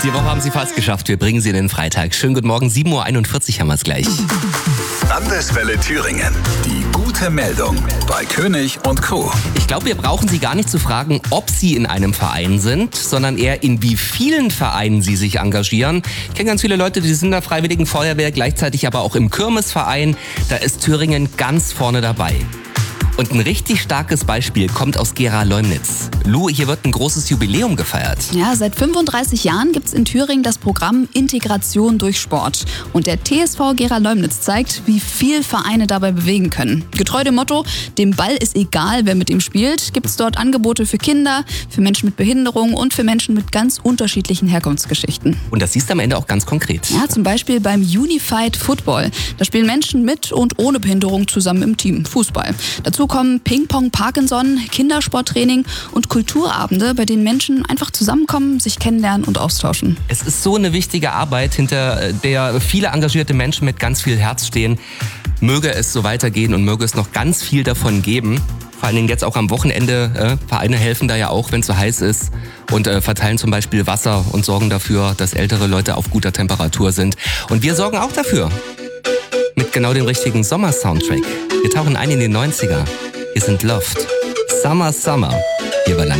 Die Woche haben Sie fast geschafft. Wir bringen Sie in den Freitag. Schönen guten Morgen, 7.41 Uhr haben wir es gleich. Landeswelle Thüringen. Die gute Meldung bei König und Co. Ich glaube, wir brauchen Sie gar nicht zu fragen, ob Sie in einem Verein sind, sondern eher in wie vielen Vereinen Sie sich engagieren. Ich kenne ganz viele Leute, die sind in der Freiwilligen Feuerwehr, gleichzeitig aber auch im Kirmesverein. Da ist Thüringen ganz vorne dabei. Und ein richtig starkes Beispiel kommt aus Gera-Leumnitz. Lu, hier wird ein großes Jubiläum gefeiert. Ja, seit 35 Jahren gibt es in Thüringen das Programm Integration durch Sport. Und der TSV Gera-Leumnitz zeigt, wie viel Vereine dabei bewegen können. Getreu dem Motto, dem Ball ist egal, wer mit ihm spielt, gibt es dort Angebote für Kinder, für Menschen mit Behinderung und für Menschen mit ganz unterschiedlichen Herkunftsgeschichten. Und das siehst du am Ende auch ganz konkret. Ja, zum Beispiel beim Unified Football. Da spielen Menschen mit und ohne Behinderung zusammen im Team Fußball. Dazu kommen Ping-Pong, Parkinson, Kindersporttraining und Kulturabende, bei denen Menschen einfach zusammenkommen, sich kennenlernen und austauschen. Es ist so eine wichtige Arbeit, hinter der viele engagierte Menschen mit ganz viel Herz stehen. Möge es so weitergehen und möge es noch ganz viel davon geben. Vor allen Dingen jetzt auch am Wochenende. Vereine helfen da ja auch, wenn es so heiß ist und verteilen zum Beispiel Wasser und sorgen dafür, dass ältere Leute auf guter Temperatur sind. Und wir sorgen auch dafür. Mit genau dem richtigen Sommer-Soundtrack. Wir tauchen ein in die 90er. Hier sind Loft. Summer, Summer. Hier bei